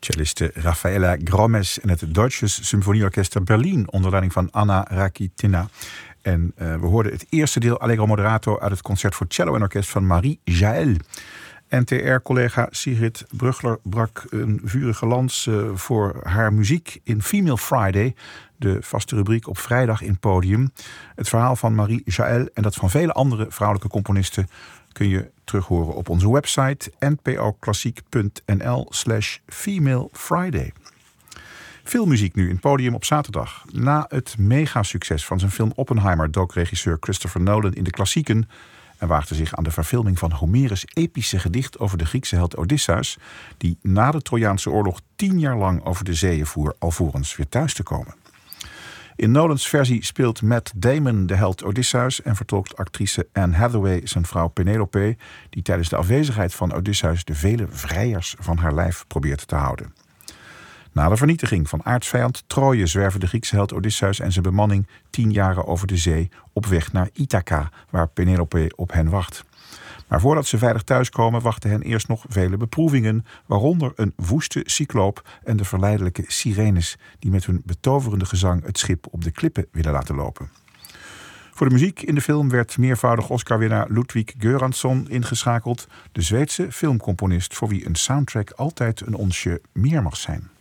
Celliste Rafaela Gromes en het Deutsches Symfonieorchester Berlin onder leiding van Anna Rakitina. En we hoorden het eerste deel Allegro Moderato uit het concert voor cello en orkest van Marie Jaël. NTR-collega Sigrid Brugler brak een vurige lans voor haar muziek in Female Friday, de vaste rubriek op vrijdag in Podium. Het verhaal van Marie Jaël en dat van vele andere vrouwelijke componisten kun je terughoren op onze website npoklassiek.nl/Female Friday. Veel muziek nu in Podium op zaterdag. Na het megasucces van zijn film Oppenheimer dook regisseur Christopher Nolan in de klassieken en waagde zich aan de verfilming van Homerus' epische gedicht over de Griekse held Odysseus, die na de Trojaanse oorlog 10 jaar lang over de zeeën voer alvorens weer thuis te komen. In Nolans versie speelt Matt Damon de held Odysseus en vertolkt actrice Anne Hathaway zijn vrouw Penelope, die tijdens de afwezigheid van Odysseus de vele vrijers van haar lijf probeert te houden. Na de vernietiging van aartsvijand Troje zwerven de Griekse held Odysseus en zijn bemanning 10 jaren over de zee op weg naar Ithaca, waar Penelope op hen wacht. Maar voordat ze veilig thuiskomen wachten hen eerst nog vele beproevingen, waaronder een woeste cycloop en de verleidelijke sirenes die met hun betoverende gezang het schip op de klippen willen laten lopen. Voor de muziek in de film werd meervoudig Oscar-winnaar Ludwig Göransson ingeschakeld, de Zweedse filmcomponist voor wie een soundtrack altijd een onsje meer mag zijn.